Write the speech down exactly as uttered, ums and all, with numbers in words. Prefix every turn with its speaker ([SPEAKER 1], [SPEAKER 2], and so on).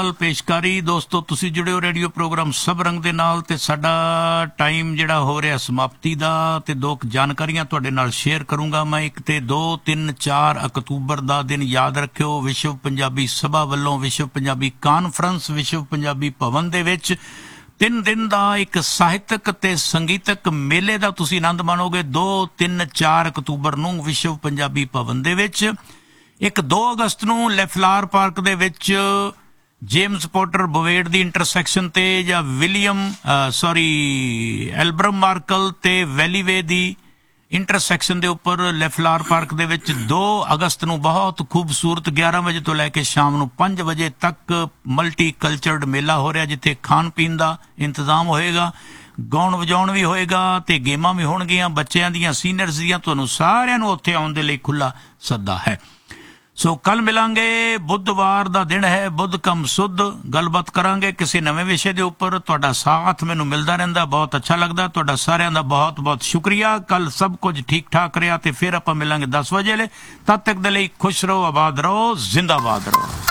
[SPEAKER 1] ਨਾਲ ਪੇਸ਼ਕਾਰੀ। ਦੋਸਤੋ ਤੁਸੀਂ ਜੁੜੇ ਹੋ ਰੇਡੀਓ ਪ੍ਰੋਗਰਾਮ ਸਭ ਰੰਗ ਦੇ ਨਾਲ ਤੇ ਸਾਡਾ ਟਾਈਮ ਜਿਹੜਾ ਹੋ ਰਿਹਾ ਸਮਾਪਤੀ ਦਾ ਤੇ ਦੋ ਕੁ ਜਾਣਕਾਰੀਆਂ ਤੁਹਾਡੇ ਨਾਲ ਸ਼ੇਅਰ ਕਰੂੰਗਾ ਮੈਂ। ਇੱਕ ਤੇ ਦੋ ਤਿੰਨ ਚਾਰ ਅਕਤੂਬਰ ਦਾ ਦਿਨ ਯਾਦ ਰੱਖਿਓ, ਵਿਸ਼ਵ ਪੰਜਾਬੀ ਸਭਾ ਵੱਲੋਂ ਵਿਸ਼ਵ ਪੰਜਾਬੀ ਕਾਨਫਰੰਸ ਵਿਸ਼ਵ ਪੰਜਾਬੀ ਭਵਨ ਦੇ ਵਿੱਚ ਤਿੰਨ ਦਿਨ ਦਾ ਇੱਕ ਸਾਹਿਤਕ ਤੇ ਸੰਗੀਤਕ ਮੇਲੇ ਦਾ ਤੁਸੀਂ ਆਨੰਦ ਮਾਣੋਗੇ ਦੋ ਤਿੰਨ ਚਾਰ ਅਕਤੂਬਰ ਨੂੰ ਵਿਸ਼ਵ ਪੰਜਾਬੀ ਭਵਨ ਦੇ ਵਿੱਚ। ਇੱਕ ਦੋ ਅਗਸਤ ਨੂੰ ਲੈਫਲਾਰ ਪਾਰਕ ਦੇ ਵਿੱਚ ਜੇਮਸ ਪੋਟਰ ਬੋਵੇਡ ਦੀ ਇੰਟਰਸੈਕਸ਼ਨ ਤੇ ਜਾਂ ਵਿਲੀਅਮ ਸੌਰੀ ਐਲਬਰਮ ਮਾਰਕਲ ਤੇ ਵੈਲੀਵੇ ਦੀ ਇੰਟਰਸੈਕਸ਼ਨ ਦੇ ਉੱਪਰ ਲੈਫਲਾਰ ਪਾਰਕ ਦੇ ਵਿੱਚ ਦੋ ਅਗਸਤ ਨੂੰ ਬਹੁਤ ਖੂਬਸੂਰਤ ਗਿਆਰਾਂ ਵਜੇ ਤੋਂ ਲੈ ਕੇ ਸ਼ਾਮ ਨੂੰ ਪੰਜ ਵਜੇ ਤੱਕ ਮਲਟੀ ਕਲਚਰਡ ਮੇਲਾ ਹੋ ਰਿਹਾ, ਜਿੱਥੇ ਖਾਣ ਪੀਣ ਦਾ ਇੰਤਜ਼ਾਮ ਹੋਏਗਾ, ਗਾਉਣ ਵਜਾਉਣ ਵੀ ਹੋਏਗਾ ਤੇ ਗੇਮਾਂ ਵੀ ਹੋਣਗੀਆਂ ਬੱਚਿਆਂ ਦੀਆਂ, ਸੀਨੀਅਰਸ ਦੀਆਂ। ਤੁਹਾਨੂੰ ਸਾਰਿਆਂ ਨੂੰ ਉੱਥੇ ਆਉਣ ਦੇ ਲਈ ਖੁੱਲ੍ਹਾ ਸੱਦਾ ਹੈ। ਸੋ ਕੱਲ ਮਿਲਾਂਗੇ, ਬੁੱਧਵਾਰ ਦਾ ਦਿਨ ਹੈ, ਬੁੱਧ ਕਮ ਸੁੱਧ। ਗੱਲਬਾਤ ਕਰਾਂਗੇ ਕਿਸੇ ਨਵੇਂ ਵਿਸ਼ੇ ਦੇ ਉੱਪਰ। ਤੁਹਾਡਾ ਸਾਥ ਮੈਨੂੰ ਮਿਲਦਾ ਰਹਿੰਦਾ, ਬਹੁਤ ਅੱਛਾ ਲੱਗਦਾ। ਤੁਹਾਡਾ ਸਾਰਿਆਂ ਦਾ ਬਹੁਤ ਬਹੁਤ ਸ਼ੁਕਰੀਆ। ਕੱਲ ਸਭ ਕੁਝ ਠੀਕ ਠਾਕ ਰਿਹਾ ਤੇ ਫਿਰ ਆਪਾਂ ਮਿਲਾਂਗੇ ਦਸ ਵਜੇ ਲਈ। ਤਦ ਤੱਕ ਦੇ ਲਈ ਖੁਸ਼ ਰਹੋ, ਆਬਾਦ ਰਹੋ, ਜ਼ਿੰਦਾਬਾਦ ਰਹੋ।